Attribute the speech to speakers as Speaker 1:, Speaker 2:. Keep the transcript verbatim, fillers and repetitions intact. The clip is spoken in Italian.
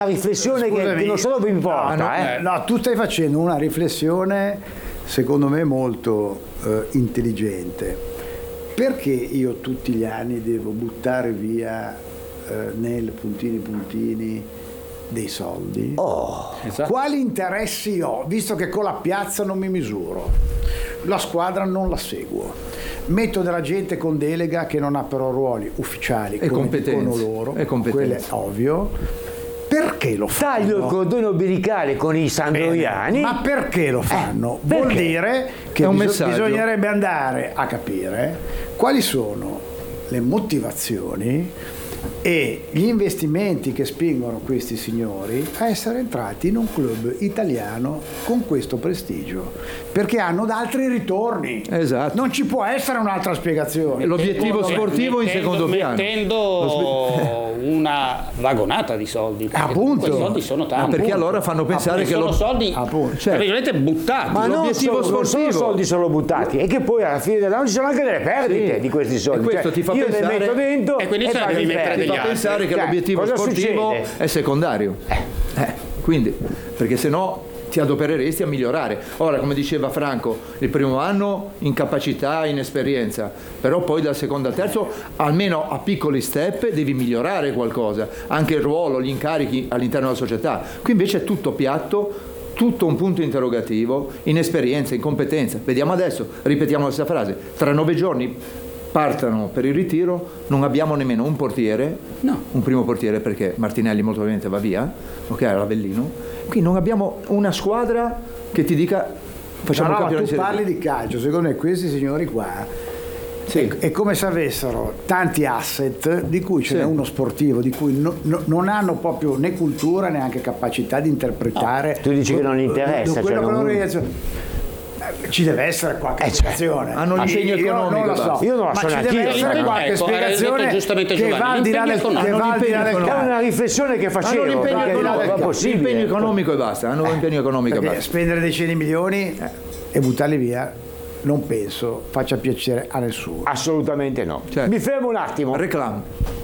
Speaker 1: riflessione che, che non so dove mi porta.
Speaker 2: No, no,
Speaker 1: eh.
Speaker 2: no, tu stai facendo una riflessione secondo me molto eh, intelligente. Perché io tutti gli anni devo buttare via eh, nel puntini puntini dei soldi?
Speaker 1: Oh,
Speaker 3: esatto.
Speaker 2: Quali interessi ho, visto che con la piazza non mi misuro, la squadra non la seguo, metto della gente con delega che non ha però ruoli ufficiali
Speaker 4: e
Speaker 2: come
Speaker 4: competenze
Speaker 2: dicono loro,
Speaker 4: e
Speaker 2: quello è ovvio. Perché lo fanno?
Speaker 1: taglio il cordone ombelicale con i sandoriani.
Speaker 2: Ma perché lo fanno?
Speaker 1: Eh, perché?
Speaker 2: Vuol dire che
Speaker 4: È un
Speaker 2: bis-
Speaker 4: messaggio.
Speaker 2: bisognerebbe andare a capire quali sono le motivazioni e gli investimenti che spingono questi signori a essere entrati in un club italiano con questo prestigio, perché hanno da altri ritorni.
Speaker 4: Esatto.
Speaker 2: Non ci può essere un'altra spiegazione.
Speaker 4: L'obiettivo
Speaker 3: Eh,
Speaker 4: sportivo in
Speaker 3: mettendo-
Speaker 4: secondo piano.
Speaker 3: mettendo una vagonata di soldi, perché
Speaker 2: Appunto.
Speaker 3: quei soldi sono tanti.
Speaker 4: Ma perché allora fanno pensare che
Speaker 3: sono
Speaker 4: lo-
Speaker 3: soldi
Speaker 2: Appunto.
Speaker 3: tra virgolette buttati.
Speaker 1: Ma non
Speaker 4: l'obiettivo
Speaker 1: solo, non solo
Speaker 4: sportivo.
Speaker 1: soldi sono buttati, e che poi alla fine dell'anno ci sono anche delle perdite
Speaker 4: Sì.
Speaker 1: di questi soldi.
Speaker 4: E questo
Speaker 1: Cioè,
Speaker 4: ti fa
Speaker 1: io
Speaker 4: pensare-
Speaker 1: ne metto dentro
Speaker 3: E quindi te ne
Speaker 1: poi
Speaker 3: devi
Speaker 1: mi
Speaker 3: mettere
Speaker 1: perdi.
Speaker 4: Ti
Speaker 3: degli
Speaker 4: fa
Speaker 3: altri.
Speaker 4: pensare che
Speaker 1: Cioè,
Speaker 4: l'obiettivo
Speaker 1: cosa
Speaker 4: sportivo
Speaker 1: succede?
Speaker 4: è secondario. Eh, quindi, perché se no ti adopereresti a migliorare. Ora, come diceva Franco, il primo anno incapacità, inesperienza, però poi dal secondo al terzo, almeno a piccoli step, devi migliorare qualcosa, anche il ruolo, gli incarichi all'interno della società. Qui invece è tutto piatto, tutto un punto interrogativo, inesperienza, incompetenza. Vediamo adesso, ripetiamo la stessa frase, tra nove giorni partano per il ritiro, non abbiamo nemmeno un portiere,
Speaker 3: No.
Speaker 4: un primo portiere perché Martinelli molto probabilmente va via, ok, era l'Avellino, qui non abbiamo una squadra che ti dica facciamo
Speaker 2: No,
Speaker 4: il
Speaker 2: no, ma
Speaker 4: campionato
Speaker 2: tu
Speaker 4: di Serie
Speaker 2: parli
Speaker 4: B.
Speaker 2: di calcio, secondo me questi signori qua
Speaker 4: Sì.
Speaker 2: è, è come se avessero tanti asset di cui ce n'è
Speaker 4: Sì.
Speaker 2: uno sportivo, di cui no- no- non hanno proprio né cultura neanche capacità di interpretare.
Speaker 1: Tu dici che non gli interessa,
Speaker 2: quello
Speaker 1: cioè
Speaker 2: che
Speaker 1: non-
Speaker 2: loro riescono- Eh, Ci deve essere qualche
Speaker 1: Eh, cioè,
Speaker 2: spiegazione.
Speaker 4: hanno l'impegno
Speaker 2: Io non
Speaker 4: economico,
Speaker 2: lo so.
Speaker 4: basta.
Speaker 1: Io non la
Speaker 2: Ma
Speaker 1: so
Speaker 2: ci
Speaker 1: neanche
Speaker 2: deve
Speaker 1: io,
Speaker 2: essere
Speaker 1: ecco.
Speaker 2: qualche
Speaker 3: Ecco, hai detto
Speaker 2: spiegazione
Speaker 3: giustamente
Speaker 2: che
Speaker 3: Giovanni,
Speaker 2: va al di là del,
Speaker 3: l'impegno
Speaker 2: che va al di là del
Speaker 4: economico.
Speaker 1: È
Speaker 2: calcio.
Speaker 1: una riflessione che
Speaker 4: Hanno
Speaker 1: facevo,
Speaker 4: l'impegno
Speaker 1: perché
Speaker 2: economico,
Speaker 1: non è
Speaker 4: economico,
Speaker 1: possibile.
Speaker 4: l'impegno economico e basta, hanno l'impegno economico e
Speaker 2: Perché
Speaker 4: basta.
Speaker 2: spendere decine di milioni e buttarli via non penso faccia piacere a nessuno.
Speaker 1: Assolutamente no.
Speaker 4: Certo.
Speaker 1: Mi fermo un attimo.
Speaker 4: Reclamo.